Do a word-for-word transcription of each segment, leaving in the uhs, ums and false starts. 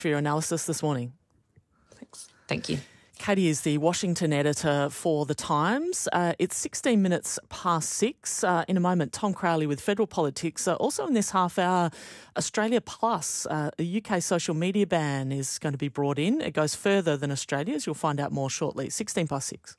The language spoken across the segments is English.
for your analysis this morning. Thanks. Thank you. Katie is the Washington editor for The Times. Uh, it's sixteen minutes past six. Uh, in a moment, Tom Crowley with Federal Politics. Uh, also in this half hour, Australia Plus, uh, a U K social media ban is going to be brought in. It goes further than Australia's. You'll find out more shortly. sixteen past six.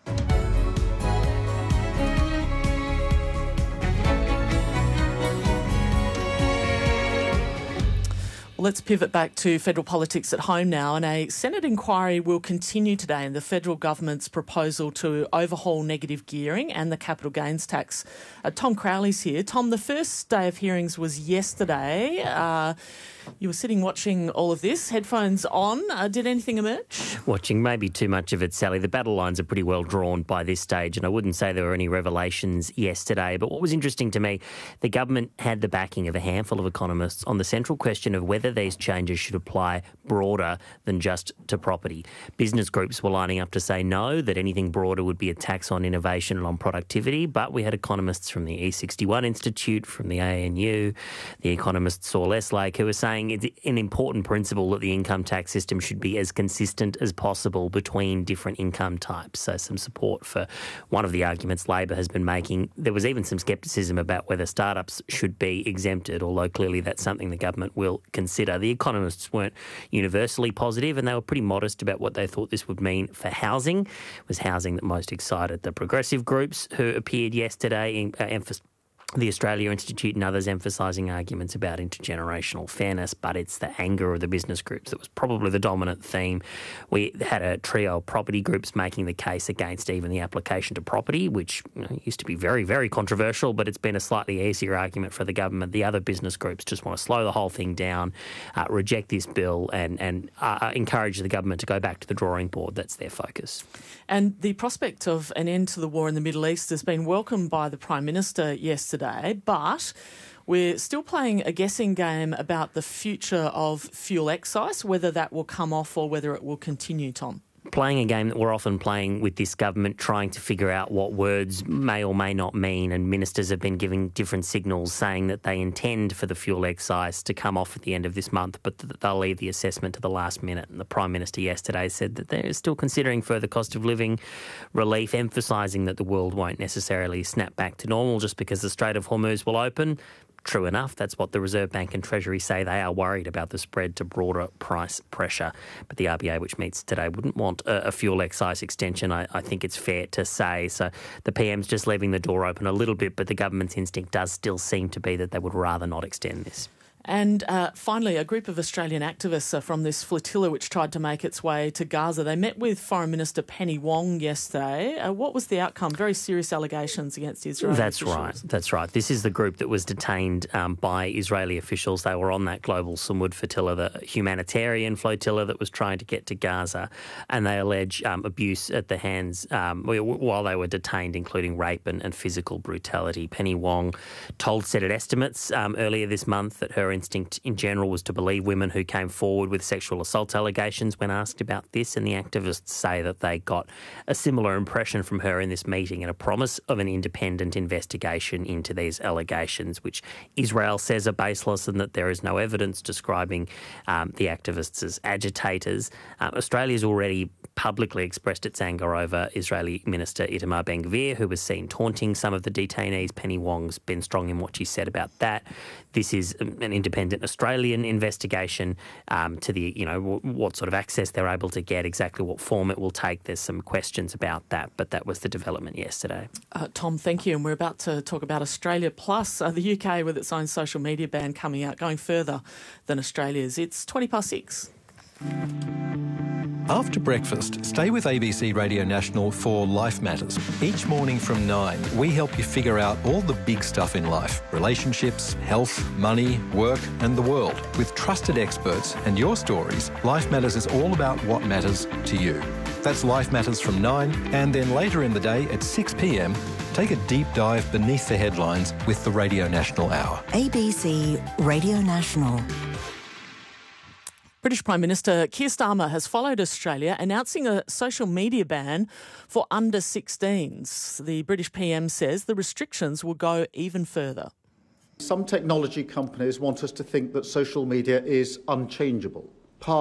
Let's pivot back to federal politics at home now, and a Senate inquiry will continue today in the federal government's proposal to overhaul negative gearing and the capital gains tax. Uh, Tom Crowley's here. Tom, the first day of hearings was yesterday. Uh, you were sitting watching all of this, headphones on. Uh, did anything emerge? Watching maybe too much of it, Sally. The battle lines are pretty well drawn by this stage, and I wouldn't say there were any revelations yesterday. But what was interesting to me, the government had the backing of a handful of economists on the central question of whether these changes should apply broader than just to property. Business groups were lining up to say no, that anything broader would be a tax on innovation and on productivity, but we had economists from the E sixty-one Institute, from the A N U, the economist Saul Eslake, who were saying it's an important principle that the income tax system should be as consistent as possible between different income types. So some support for one of the arguments Labor has been making. There was even some scepticism about whether startups should be exempted, although clearly that's something the government will consider. The economists weren't universally positive, and they were pretty modest about what they thought this would mean for housing. It was housing that most excited the progressive groups who appeared yesterday, in, uh, emphasised the Australia Institute and others emphasising arguments about intergenerational fairness, but it's the anger of the business groups that was probably the dominant theme. We had a trio of property groups making the case against even the application to property, which you know, used to be very, very controversial, but it's been a slightly easier argument for the government. The other business groups just want to slow the whole thing down, uh, reject this bill and, and uh, encourage the government to go back to the drawing board. That's their focus. And the prospect of an end to the war in the Middle East has been welcomed by the Prime Minister yesterday. But we're still playing a guessing game about the future of fuel excise, whether that will come off or whether it will continue, Tom. Playing a game that we're often playing with this government, trying to figure out what words may or may not mean, and ministers have been giving different signals saying that they intend for the fuel excise to come off at the end of this month, but that they'll leave the assessment to the last minute. And the Prime Minister yesterday said that they're still considering further cost of living relief, emphasising that the world won't necessarily snap back to normal just because the Strait of Hormuz will open. True enough, that's what the Reserve Bank and Treasury say. They are worried about the spread to broader price pressure. But the R B A, which meets today, wouldn't want a, a fuel excise extension, I, I think it's fair to say. So the P M's just leaving the door open a little bit, but the government's instinct does still seem to be that they would rather not extend this. And uh, finally, a group of Australian activists are from this flotilla which tried to make its way to Gaza. They met with Foreign Minister Penny Wong yesterday. Uh, what was the outcome? Very serious allegations against Israel. That's officials. right. That's right. This is the group that was detained um, by Israeli officials. They were on that global Samud flotilla, the humanitarian flotilla that was trying to get to Gaza, and they allege um, abuse at the hands um, while they were detained, including rape and, and physical brutality. Penny Wong told Senate estimates um, earlier this month that her instinct in general was to believe women who came forward with sexual assault allegations when asked about this, and the activists say that they got a similar impression from her in this meeting and a promise of an independent investigation into these allegations, which Israel says are baseless and that there is no evidence describing um, the activists as agitators. Um, Australia's already publicly expressed its anger over Israeli Minister Itamar Ben-Gvir, who was seen taunting some of the detainees. Penny Wong's been strong in what she said about that. This is an independent Australian investigation um, to the, you know, w- what sort of access they're able to get, exactly what form it will take. There's some questions about that, but that was the development yesterday. Uh, Tom, thank you. And we're about to talk about Australia Plus, uh, the U K with its own social media ban coming out, going further than Australia's. It's twenty past six. After breakfast, stay with A B C Radio National for Life Matters. Each morning from nine, we help you figure out all the big stuff in life. Relationships, health, money, work and the world. With trusted experts and your stories, Life Matters is all about what matters to you. That's Life Matters from nine, and then later in the day at six p.m, take a deep dive beneath the headlines with the Radio National Hour. A B C Radio National. British Prime Minister Keir Starmer has followed Australia, announcing a social media ban for under sixteens. The British P M says the restrictions will go even further. Some technology companies want us to think that social media is unchangeable.